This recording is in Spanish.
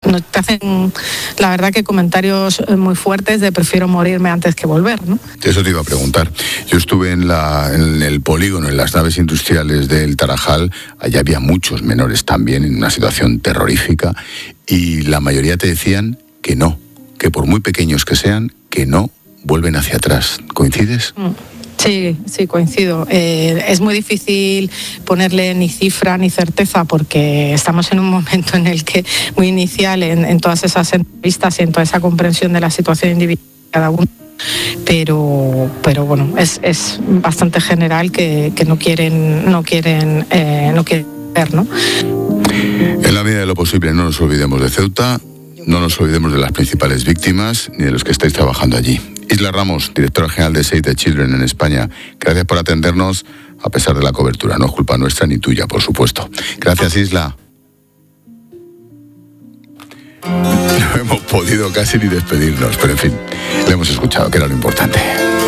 te hacen, la verdad, que comentarios muy fuertes de prefiero morirme antes que volver, ¿no? Eso te iba a preguntar. Yo estuve en el polígono, en las naves industriales del Tarajal. Allá había muchos menores también en una situación terrorífica y la mayoría te decían que no, que por muy pequeños que sean, que no vuelven hacia atrás. ¿Coincides? Sí, coincido. Es muy difícil ponerle ni cifra ni certeza porque estamos en un momento en el que muy inicial en todas esas entrevistas y en toda esa comprensión de la situación individual de cada uno. Pero bueno, es bastante general que no quieren ver, ¿no? En la medida de lo posible no nos olvidemos de Ceuta, no nos olvidemos de las principales víctimas ni de los que estáis trabajando allí. Isla Ramos, directora general de Save the Children en España, gracias por atendernos a pesar de la cobertura. No es culpa nuestra ni tuya, por supuesto. Gracias, Isla. No hemos podido casi ni despedirnos, pero en fin, le hemos escuchado, que era lo importante.